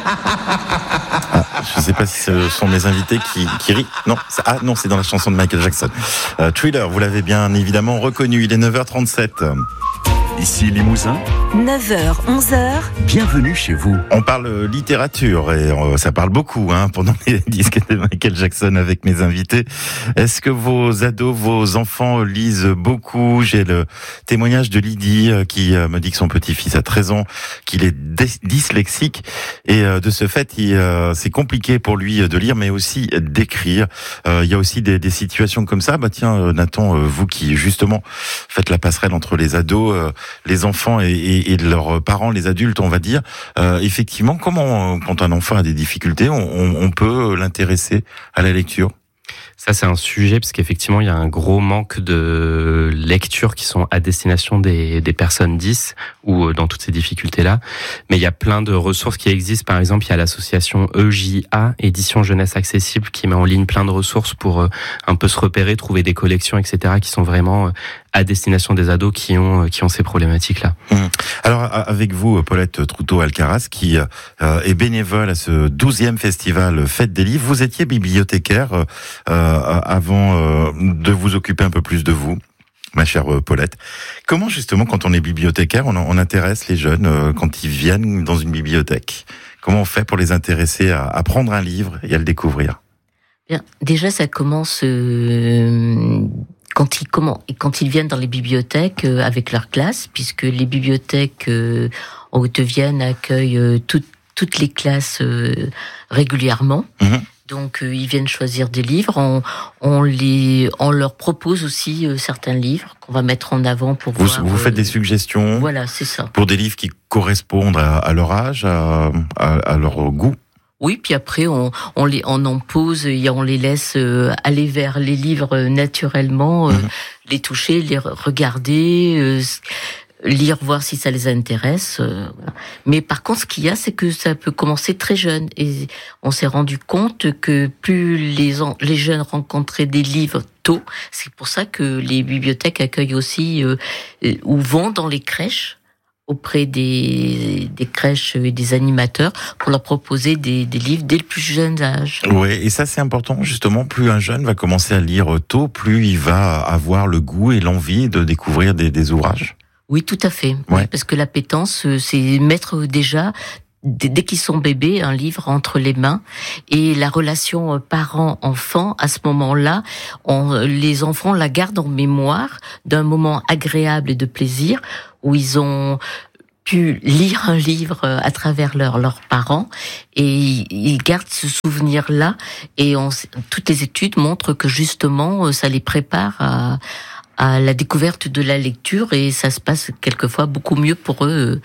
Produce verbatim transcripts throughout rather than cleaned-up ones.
Ah, je ne sais pas si ce sont mes invités qui, qui rient. Non, c'est, ah non, c'est dans la chanson de Michael Jackson. Euh, Thriller, vous l'avez bien évidemment reconnu. Il est neuf heures trente-sept. Ici Limousin, neuf heures, onze heures. Bienvenue chez vous. On parle littérature et euh, ça parle beaucoup hein, pendant les disques de Michael Jackson avec mes invités. Est-ce que vos ados, vos enfants lisent beaucoup ? J'ai le témoignage de Lydie euh, qui euh, me dit que son petit-fils a treize ans, qu'il est dys- dyslexique et euh, de ce fait, il, euh, c'est compliqué pour lui de lire mais aussi d'écrire. Euh, il y a aussi des, des situations comme ça. Bah tiens, euh, Nathan, euh, vous qui justement faites la passerelle entre les ados, euh, les enfants et, et, et leurs parents, les adultes, on va dire. Euh, effectivement, comment, quand un enfant a des difficultés, on, on, on peut l'intéresser à la lecture ? Ça, c'est un sujet parce qu'effectivement, il y a un gros manque de lectures qui sont à destination des, des personnes dys ou dans toutes ces difficultés-là. Mais il y a plein de ressources qui existent. Par exemple, il y a l'association E J A, Édition Jeunesse Accessible, qui met en ligne plein de ressources pour un peu se repérer, trouver des collections, et cetera, qui sont vraiment à destination des ados qui ont qui ont ces problématiques-là. Mmh. Alors, avec vous, Paulette Troutot-Alcaraz, qui euh, est bénévole à ce douzième festival Fête des livres, vous étiez bibliothécaire euh, avant euh, de vous occuper un peu plus de vous, ma chère Paulette. Comment justement, quand on est bibliothécaire, on, on intéresse les jeunes euh, quand ils viennent dans une bibliothèque ? Comment on fait pour les intéresser à, à prendre un livre et à le découvrir ? Bien, déjà, ça commence euh, quand ils comment, quand ils viennent dans les bibliothèques euh, avec leur classe, puisque les bibliothèques euh, en Haute-Vienne accueillent euh, tout, toutes les classes euh, régulièrement. Mmh. Donc euh, ils viennent choisir des livres. On, on les, on leur propose aussi euh, certains livres qu'on va mettre en avant pour vous, voir. Vous euh, faites des suggestions. Voilà, c'est ça. Pour des livres qui correspondent à, à leur âge, à, à, à leur goût. Oui, puis après on, on les, on en pose et on les laisse euh, aller vers les livres naturellement, euh, mmh. les toucher, les regarder. Euh, lire, voir si ça les intéresse. Euh, voilà. Mais par contre, ce qu'il y a, c'est que ça peut commencer très jeune. Et on s'est rendu compte que plus les, en, les jeunes rencontraient des livres tôt, c'est pour ça que les bibliothèques accueillent aussi euh, ou vont dans les crèches auprès des, des crèches et des animateurs pour leur proposer des, des livres dès le plus jeune âge. Oui, et ça c'est important justement, plus un jeune va commencer à lire tôt, plus il va avoir le goût et l'envie de découvrir des, des ouvrages. Oui, tout à fait. Ouais. Oui, parce que l'appétence, c'est mettre déjà, dès qu'ils sont bébés, un livre entre les mains. Et la relation parent-enfant, à ce moment-là, on, les enfants la gardent en mémoire d'un moment agréable et de plaisir où ils ont pu lire un livre à travers leurs leurs parents et ils gardent ce souvenir-là. Et on, toutes les études montrent que justement, ça les prépare à à la découverte de la lecture et ça se passe quelquefois beaucoup mieux pour eux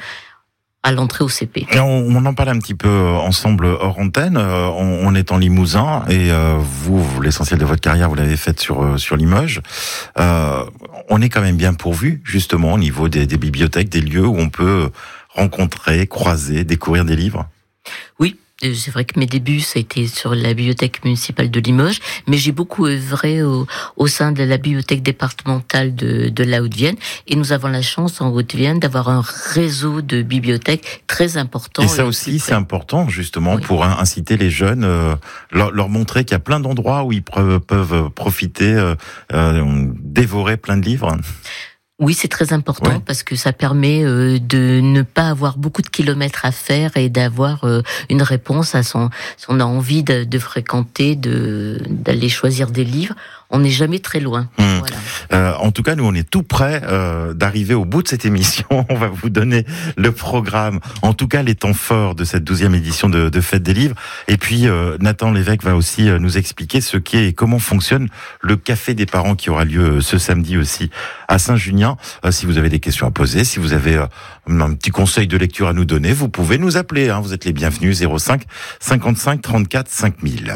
à l'entrée au C P. Et on, on en parle un petit peu ensemble hors antenne. On, on est en Limousin et euh, vous, vous, l'essentiel de votre carrière, vous l'avez faite sur sur Limoges. Euh, on est quand même bien pourvu justement au niveau des, des bibliothèques, des lieux où on peut rencontrer, croiser, découvrir des livres. Oui. C'est vrai que mes débuts, ça a été sur la bibliothèque municipale de Limoges, mais j'ai beaucoup œuvré au, au sein de la bibliothèque départementale de, de la Haute-Vienne, et nous avons la chance en Haute-Vienne d'avoir un réseau de bibliothèques très important. Et ça aussi, c'est important justement oui. pour inciter les jeunes, euh, leur, leur montrer qu'il y a plein d'endroits où ils peuvent profiter, euh, euh, dévorer plein de livres. Oui, c'est très important ouais. parce que ça permet euh, de ne pas avoir beaucoup de kilomètres à faire et d'avoir euh, une réponse à son. Si on a envie de, de fréquenter, de d'aller choisir des livres, on n'est jamais très loin. Mmh. Voilà. Euh, en tout cas, nous, on est tout près euh, d'arriver au bout de cette émission. On va vous donner le programme, en tout cas les temps forts de cette douzième édition de, de Fête des livres. Et puis, euh, Nathan Lévesque va aussi euh, nous expliquer ce qu'est et comment fonctionne le Café des parents qui aura lieu euh, ce samedi aussi à Saint-Junien. Euh, si vous avez des questions à poser, si vous avez euh, un petit conseil de lecture à nous donner, vous pouvez nous appeler. Hein, vous êtes les bienvenus, zéro cinq cinquante-cinq trente-quatre cinq mille.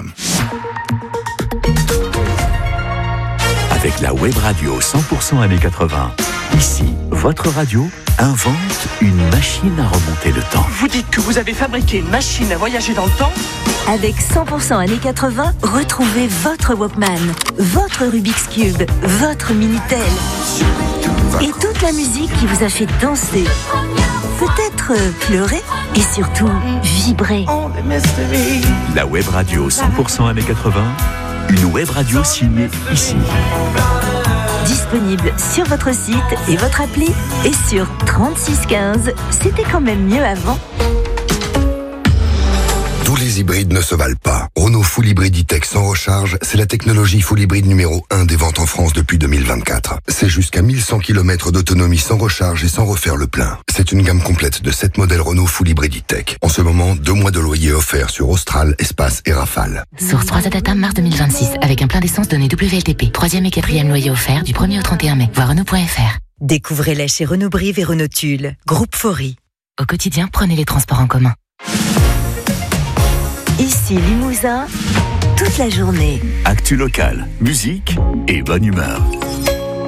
Avec la web radio cent pour cent années quatre-vingts. Ici, votre radio invente une machine à remonter le temps. Vous dites que vous avez fabriqué une machine à voyager dans le temps ? Avec cent pour cent années quatre-vingts, retrouvez votre Walkman, votre Rubik's Cube, votre Minitel et toute la musique qui vous a fait danser. peut-être euh, pleurer et surtout vibrer. La web radio cent pour cent années quatre-vingts, une web radio signée ici. Disponible sur votre site et votre appli et sur trente-six quinze. C'était quand même mieux avant. Tous les hybrides ne se valent pas. Renault Full Hybrid E-Tech sans recharge, c'est la technologie full hybride numéro un des ventes en France depuis deux mille vingt-quatre. C'est jusqu'à mille cent kilomètres d'autonomie sans recharge et sans refaire le plein. C'est une gamme complète de sept modèles Renault Full Hybrid E-Tech. En ce moment, deux mois de loyer offerts sur Austral, Espace et Rafale. Source trois Data mars deux mille vingt-six, avec un plein d'essence donné W L T P. Troisième et quatrième loyer offert du premier au trente et un mai. Voir Renault point F R. Découvrez-les chez Renault Brive et Renault Tulle. Groupe Faury. Au quotidien, prenez les transports en commun. Ici Limousin, toute la journée. Actu locale, musique et bonne humeur.